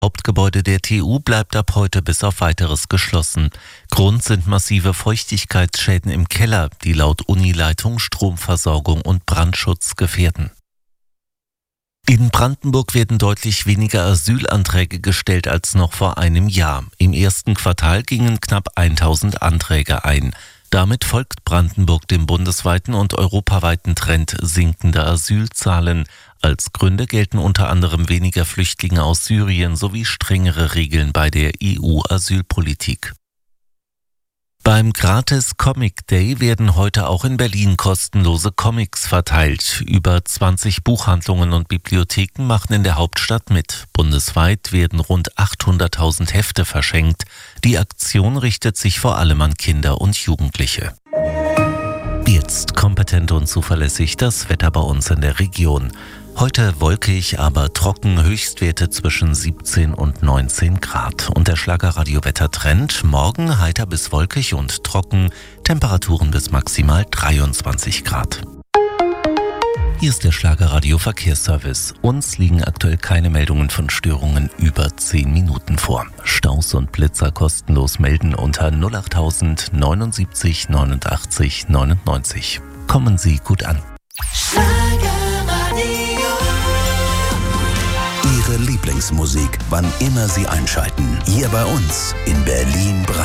Hauptgebäude der TU bleibt ab heute bis auf Weiteres geschlossen. Grund sind massive Feuchtigkeitsschäden im Keller, die laut Unileitung Stromversorgung und Brandschutz gefährden. In Brandenburg werden deutlich weniger Asylanträge gestellt als noch vor einem Jahr. Im ersten Quartal gingen knapp 1000 Anträge ein. Damit folgt Brandenburg dem bundesweiten und europaweiten Trend sinkender Asylzahlen. Als Gründe gelten unter anderem weniger Flüchtlinge aus Syrien sowie strengere Regeln bei der EU-Asylpolitik. Beim Gratis Comic Day werden heute auch in Berlin kostenlose Comics verteilt. Über 20 Buchhandlungen und Bibliotheken machen in der Hauptstadt mit. Bundesweit werden rund 800.000 Hefte verschenkt. Die Aktion richtet sich vor allem an Kinder und Jugendliche. Jetzt kompetent und zuverlässig das Wetter bei uns in der Region. Heute wolkig, aber trocken, Höchstwerte zwischen 17 und 19 Grad. Und der Schlagerradio-Wettertrend: morgen heiter bis wolkig und trocken, Temperaturen bis maximal 23 Grad. Hier ist der Schlagerradio-Verkehrsservice. Uns liegen aktuell keine Meldungen von Störungen über 10 Minuten vor. Staus und Blitzer kostenlos melden unter 08000 79 89 99. Kommen Sie gut an. Ihre Lieblingsmusik, wann immer Sie einschalten. Hier bei uns in Berlin.